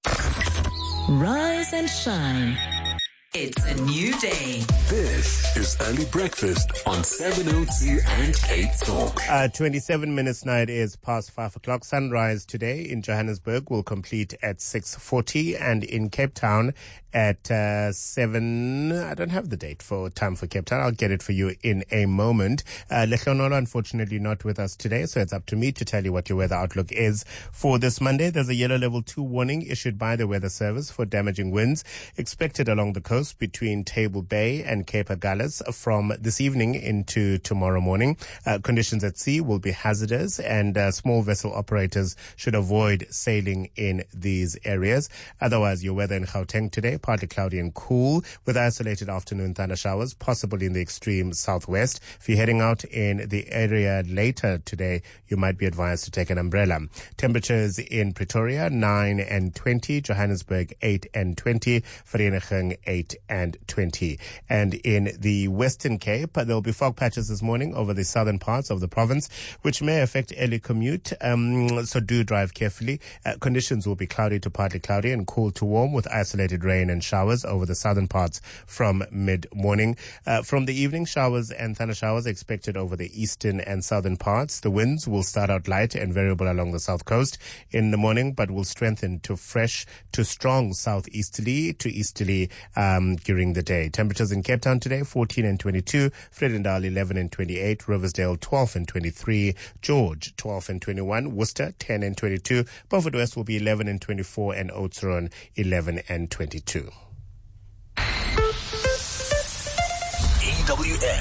Rise and shine. It's a new day. This is Early Breakfast on 702 and Cape Talk. 27 minutes now, it is past 5 o'clock. Sunrise today in Johannesburg will complete at 6:40 and in Cape Town at 7. I don't have the date for time for Cape Town. I'll get it for you in a moment. Lehlonola, unfortunately, not with us today, so it's up to me to tell you what your weather outlook is for this Monday. There's a yellow level 2 warning issued by the Weather Service for damaging winds expected along the coast between Table Bay and Cape Agulhas from this evening into tomorrow morning. Conditions at sea will be hazardous, and small vessel operators should avoid sailing in these areas. Otherwise, your weather in Gauteng today, partly cloudy and cool with isolated afternoon thunder showers, possibly in the extreme southwest. If you're heading out in the area later today, you might be advised to take an umbrella. Temperatures in Pretoria, 9 and 20, Johannesburg, 8 and 20, Vereeniging, 8 and 20. And in the Western Cape, there will be fog patches this morning over the southern parts of the province, which may affect early commute, so do drive carefully. Conditions will be cloudy to partly cloudy and cool to warm with isolated rain and showers over the southern parts from mid-morning. From the evening, showers and thunder showers expected over the eastern and southern parts. The winds will start out light and variable along the south coast in the morning, but will strengthen to fresh to strong southeasterly to easterly during the day. Temperatures in Cape Town today, 14 and 22, Vredendal 11 and 28, Riversdale 12 and 23, George 12 and 21, Worcester 10 and 22, Beaufort West will be 11 and 24, and Oudtshoorn 11 and 22. EWN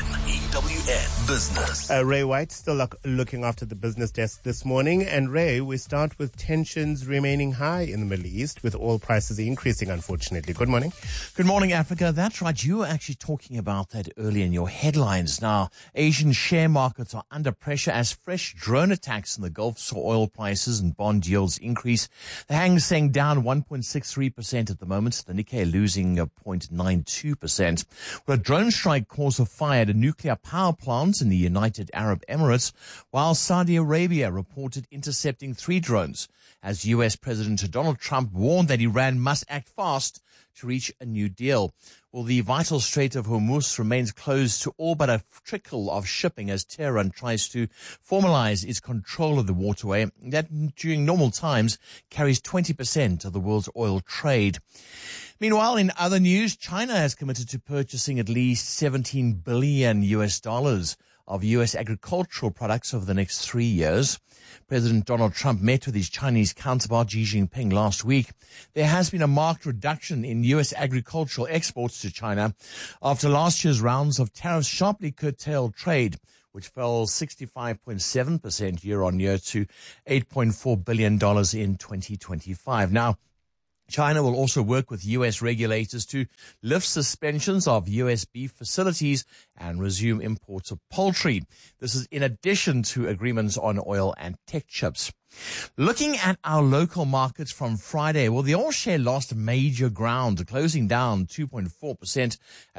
EWN Business. Ray White still looking after the business desk this morning. And Ray, we start with tensions remaining high in the Middle East with oil prices increasing, unfortunately. Good morning. Good morning, Africa. That's right. You were actually talking about that earlier in your headlines. Now, Asian share markets are under pressure as fresh drone attacks in the Gulf saw oil prices and bond yields increase. The Hang Seng down 1.63% at the moment. The Nikkei losing 0.92%. Well, a drone strike caused a fire at a nuclear power plant in the United Arab Emirates, while Saudi Arabia reported intercepting 3 drones, as U.S. President Donald Trump warned that Iran must act fast to reach a new deal. Well, the vital Strait of Hormuz remains closed to all but a trickle of shipping as Tehran tries to formalize its control of the waterway that during normal times carries 20% of the world's oil trade. Meanwhile, in other news, China has committed to purchasing at least $17 billion of U.S. agricultural products over the next 3 years. President Donald Trump met with his Chinese counterpart Xi Jinping last week. There has been a marked reduction in U.S. agricultural exports to China after last year's rounds of tariffs sharply curtailed trade, which fell 65.7% year on year to $8.4 billion in 2025. Now, China will also work with U.S. regulators to lift suspensions of U.S. beef facilities and resume imports of poultry. This is in addition to agreements on oil and tech chips. Looking at our local markets from Friday, well, the oil share lost major ground, closing down 2.4% at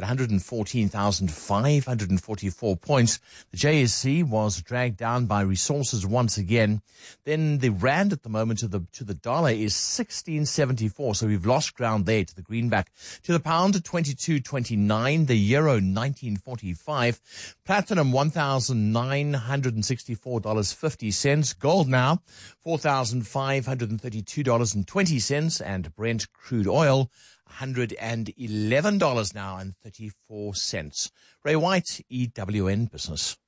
114,544 points. The JSE was dragged down by resources once again. Then the rand at the moment to the dollar is 16.74, so we've lost ground there to the greenback. To the pound at 22.29, the euro 19.45, platinum $1,964.50, gold now $4,532.20, and Brent crude oil $111 now and 34 cents. Ray White, EWN Business.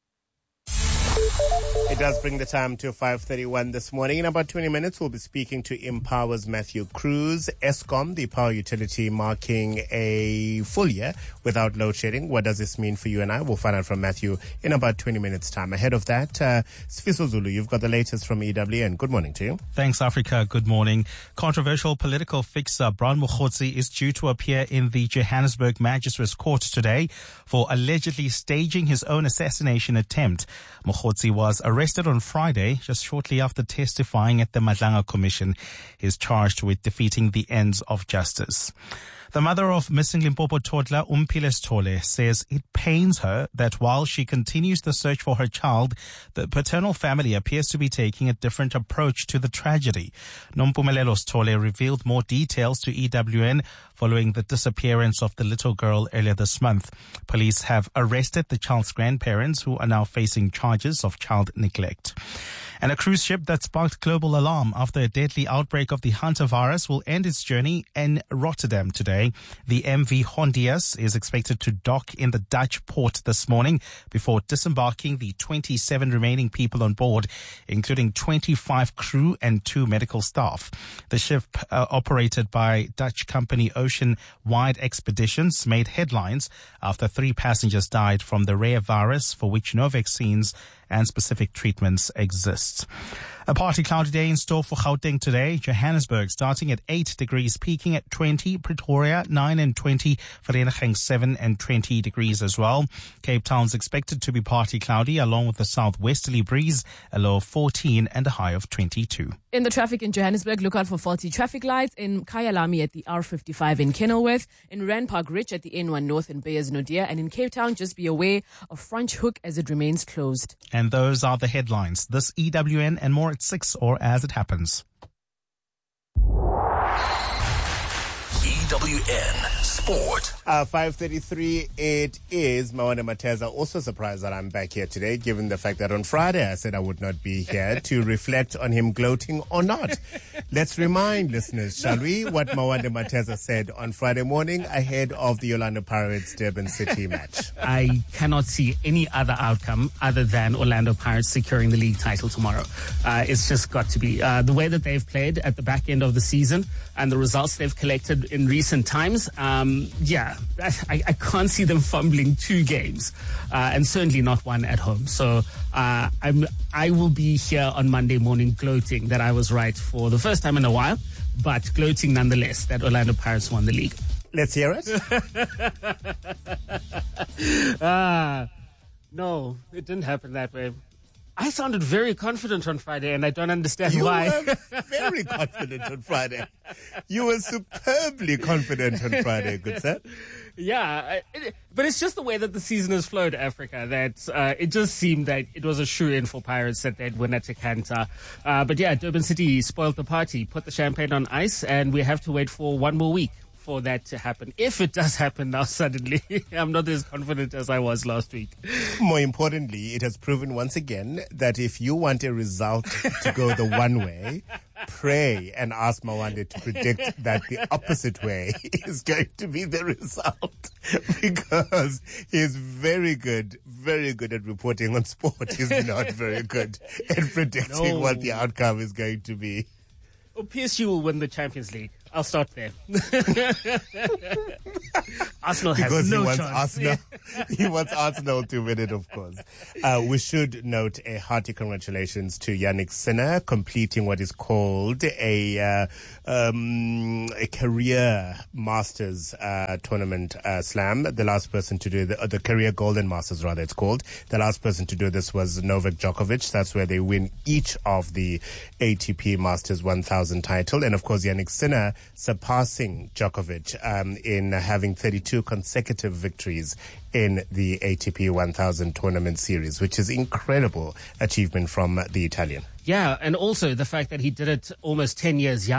It does bring the time to 5:31 this morning. In about 20 minutes, we'll be speaking to Empower's Matthew Cruz. Eskom, the power utility, marking a full year without load shedding. What does this mean for you and I? We'll find out from Matthew in about 20 minutes' time. Ahead of that, Sfiso Zulu, you've got the latest from EWN. Good morning to you. Thanks, Africa. Good morning. Controversial political fixer Brown Mokhotsi is due to appear in the Johannesburg Magistrates Court today for allegedly staging his own assassination attempt. Mokhotsi was arrested on Friday, just shortly after testifying at the Madlanga Commission. He is charged with defeating the ends of justice. The mother of missing Limpopo toddler Umphile Sithole says it pains her that while she continues the search for her child, the paternal family appears to be taking a different approach to the tragedy. Nompumelelo Sithole revealed more details to EWN following the disappearance of the little girl earlier this month. Police have arrested the child's grandparents, who are now facing charges of child neglect. And a cruise ship that sparked global alarm after a deadly outbreak of the hantavirus will end its journey in Rotterdam today. The MV Hondias is expected to dock in the Dutch port this morning before disembarking the 27 remaining people on board, including 25 crew and 2 medical staff. The ship, operated by Dutch company Ocean Wide Expeditions, made headlines after 3 passengers died from the rare virus for which no vaccines and specific treatments exist. A partly cloudy day in store for Gauteng today. Johannesburg starting at 8 degrees, peaking at 20. Pretoria 9 and 20. Vereeniging 7 and 20 degrees as well. Cape Town's expected to be partly cloudy along with a southwesterly breeze, a low of 14 and a high of 22. In the traffic in Johannesburg, look out for faulty traffic lights in Kyalami at the R55 in Kenilworth, in Rand Park Ridge at the N1 North in Beyers Naudé, and in Cape Town, just be aware of French Hook as it remains closed. And those are the headlines. This EWN and more at 6 or as it happens. EWN Sport. 5:33 it is. Mawana Mateza also surprised that I'm back here today, given the fact that on Friday I said I would not be here to reflect on him gloating or not. Let's remind listeners, shall we, what Mawana Mateza said on Friday morning ahead of the Orlando Pirates Durban City match. I cannot see any other outcome other than Orlando Pirates securing the league title tomorrow. It's just got to be. The way that they've played at the back end of the season and the results they've collected in recent times. I can't see them fumbling 2 games, and certainly not one at home. So I will be here on Monday morning gloating that I was right for the first time in a while, but gloating nonetheless that Orlando Pirates won the league. Let's hear it. No, it didn't happen that way. I sounded very confident on Friday, and I don't understand why. You were very confident on Friday. You were superbly confident on Friday, good sir. Yeah, but it's just the way that the season has flowed, Africa, that it just seemed that it was a shoo-in for Pirates that they'd win at Takanta. But yeah, Durban City spoiled the party, put the champagne on ice, and we have to wait for 1 more week for that to happen. If it does happen now suddenly, I'm not as confident as I was last week. More importantly, it has proven once again that if you want a result to go the one way, pray and ask Mawande to predict that the opposite way is going to be the result, because he's very good at reporting on sport. He's not very good at predicting what the outcome is going to be. Well, PSG will win the Champions League. I'll start there. Arsenal has because no he wants chance. He wants Arsenal to win it, of course. We should note a hearty congratulations to Yannick Sinner completing what is called a career Masters tournament slam. The last person to do the career Golden Masters, rather, it's called. The last person to do this was Novak Djokovic. That's where they win each of the ATP Masters 1000 title. And of course, Yannick Sinner surpassing Djokovic in having 32 consecutive victories in the ATP 1000 tournament series, which is incredible achievement from the Italian. Yeah, and also the fact that he did it almost 10 years young.